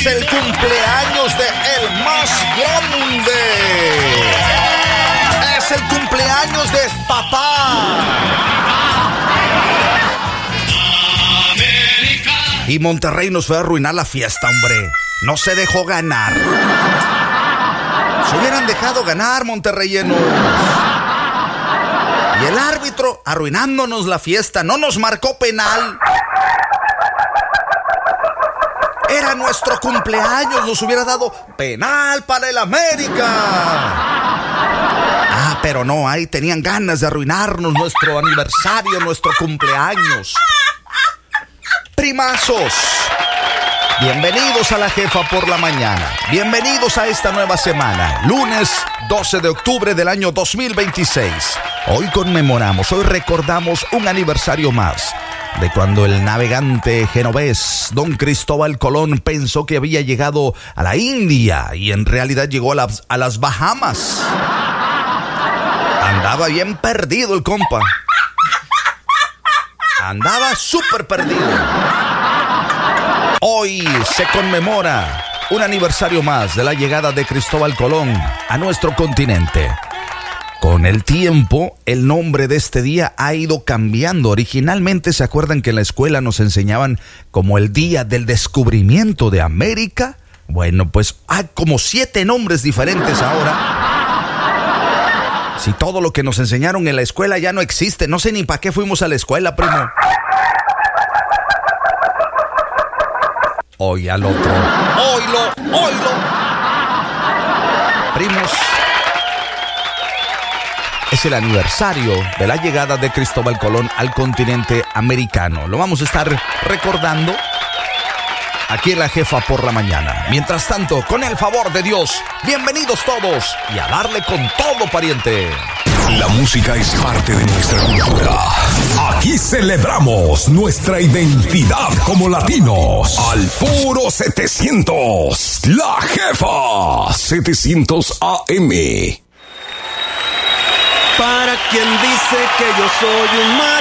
Es el cumpleaños de el más grande. Es el cumpleaños de papá. Y Monterrey nos fue a arruinar la fiesta, hombre. No se dejó ganar. Se hubieran dejado ganar, monterreyenos. Y el árbitro arruinándonos la fiesta. No nos marcó penal. Era nuestro cumpleaños. Nos hubiera dado penal para el América. Ah, pero no. Ahí tenían ganas de arruinarnos nuestro aniversario, nuestro cumpleaños. Primazos, bienvenidos a La Jefa por la Mañana. Bienvenidos a esta nueva semana, lunes 12 de octubre del año 2026. Hoy conmemoramos, hoy recordamos un aniversario más de cuando el navegante genovés don Cristóbal Colón pensó que había llegado a la India y en realidad llegó a las Bahamas. Andaba bien perdido el compa. Andaba súper perdido. Hoy se conmemora un aniversario más de la llegada de Cristóbal Colón a nuestro continente. Con el tiempo, el nombre de este día ha ido cambiando. Originalmente, ¿se acuerdan que en la escuela nos enseñaban como el Día del Descubrimiento de América? Bueno, pues hay como 7 nombres diferentes ahora. Si todo lo que nos enseñaron en la escuela ya no existe, no sé ni para qué fuimos a la escuela, primo. Hoy al otro. Oilo. Primos, es el aniversario de la llegada de Cristóbal Colón al continente americano. Lo vamos a estar recordando aquí en La Jefa por la Mañana. Mientras tanto, con el favor de Dios, bienvenidos todos y a darle con todo, pariente. La música es parte de nuestra cultura. Aquí celebramos nuestra identidad como latinos. Al puro 700. La Jefa 700 AM. Para quien dice que yo soy un